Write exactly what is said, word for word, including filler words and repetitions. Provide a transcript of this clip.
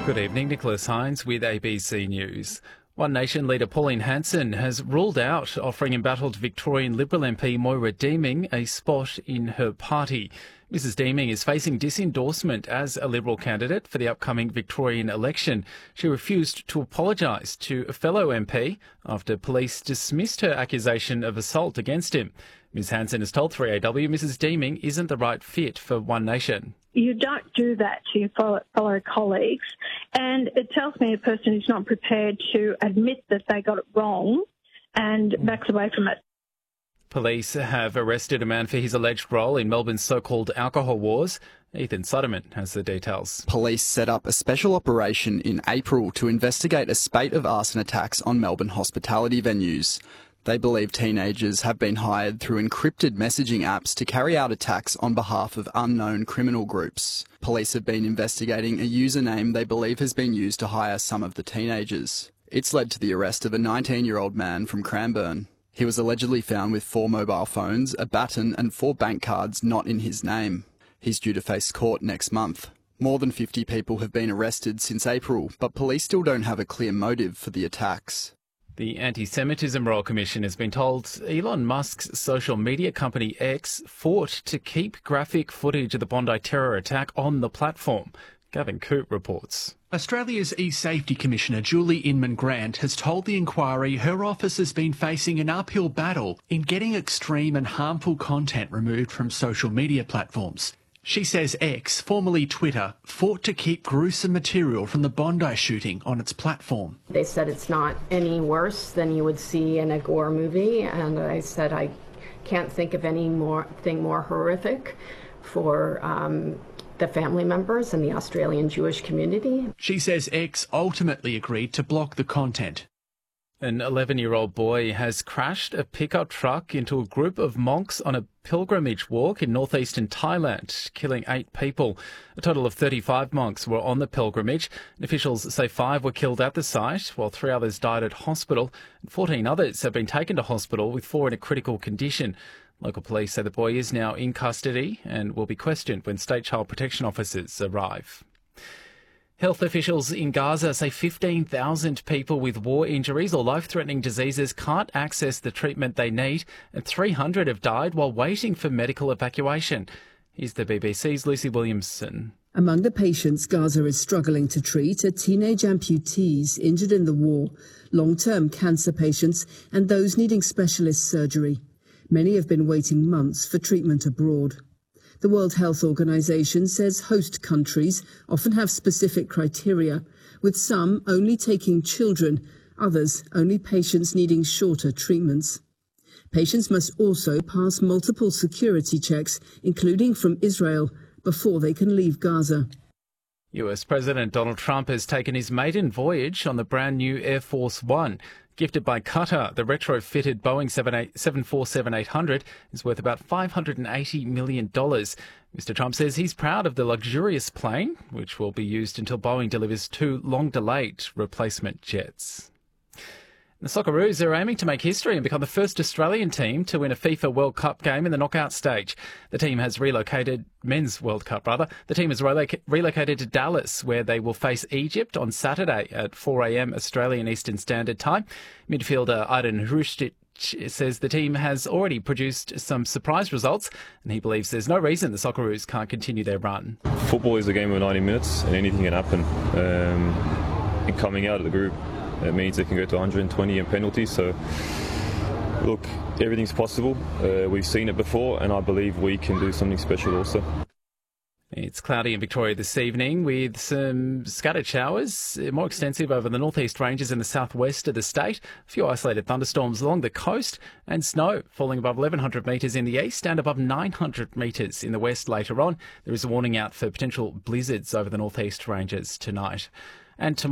Good evening, Nicholas Hines with A B C News. One Nation leader Pauline Hanson has ruled out offering embattled Victorian Liberal M P Moira Deeming a spot in her party. Missus Deeming is facing disendorsement as a Liberal candidate for the upcoming Victorian election. She refused to apologise to a fellow M P after police dismissed her accusation of assault against him. Miz Hanson has told three A W Missus Deeming isn't the right fit for One Nation. You don't do that to your fellow, fellow colleagues, and it tells me a person who's not prepared to admit that they got it wrong and backs away from it. Police have arrested a man for his alleged role in Melbourne's so-called alcohol wars. Ethan Sutterman has the details. Police set up a special operation in April to investigate a spate of arson attacks on Melbourne hospitality venues. They believe teenagers have been hired through encrypted messaging apps to carry out attacks on behalf of unknown criminal groups. Police have been investigating a username they believe has been used to hire some of the teenagers. It's led to the arrest of a nineteen-year-old man from Cranbourne. He was allegedly found with four mobile phones, a baton and four bank cards not in his name. He's due to face court next month. More than fifty people have been arrested since April, but police still don't have a clear motive for the attacks. The Anti-Semitism Royal Commission has been told Elon Musk's social media company X fought to keep graphic footage of the Bondi terror attack on the platform. Gavin Coote reports. Australia's e-Safety Commissioner Julie Inman-Grant has told the inquiry her office has been facing an uphill battle in getting extreme and harmful content removed from social media platforms. She says X, formerly Twitter, fought to keep gruesome material from the Bondi shooting on its platform. They said it's not any worse than you would see in a gore movie, and I said I can't think of any more thing more horrific for um, the family members and the Australian Jewish community. She says X ultimately agreed to block the content. An eleven-year-old boy has crashed a pickup truck into a group of monks on a pilgrimage walk in northeastern Thailand, killing eight people. A total of thirty-five monks were on the pilgrimage. Officials say five were killed at the site, while three others died at hospital. fourteen others have been taken to hospital, with four in a critical condition. Local police say the boy is now in custody and will be questioned when state child protection officers arrive. Health officials in Gaza say fifteen thousand people with war injuries or life-threatening diseases can't access the treatment they need, and three hundred have died while waiting for medical evacuation. Here's the B B C's Lucy Williamson. Among the patients Gaza is struggling to treat are teenage amputees injured in the war, long-term cancer patients and those needing specialist surgery. Many have been waiting months for treatment abroad. The World Health Organization says host countries often have specific criteria, with some only taking children, others only patients needing shorter treatments. Patients must also pass multiple security checks, including from Israel, before they can leave Gaza. U S President Donald Trump has taken his maiden voyage on the brand new Air Force One. Gifted by Qatar, the retrofitted Boeing seven forty-seven eight hundred is worth about five hundred eighty million dollars. Mister Trump says he's proud of the luxurious plane, which will be used until Boeing delivers two long-delayed replacement jets. The Socceroos are aiming to make history and become the first Australian team to win a FIFA World Cup game in the knockout stage. The team has relocated, men's World Cup rather, the team has reloc- relocated to Dallas, where they will face Egypt on Saturday at four a.m. Australian Eastern Standard Time. Midfielder Aydin Hrustić says the team has already produced some surprise results, and he believes there's no reason the Socceroos can't continue their run. Football is a game of ninety minutes, and anything can happen. Um, and coming out of the group, it means they can go to one hundred twenty in penalties. So, look, everything's possible. Uh, we've seen it before, and I believe we can do something special also. It's cloudy in Victoria this evening with some scattered showers, more extensive over the northeast ranges and the southwest of the state. A few isolated thunderstorms along the coast, and snow falling above eleven hundred metres in the east and above nine hundred metres in the west later on. There is a warning out for potential blizzards over the northeast ranges tonight. And tomorrow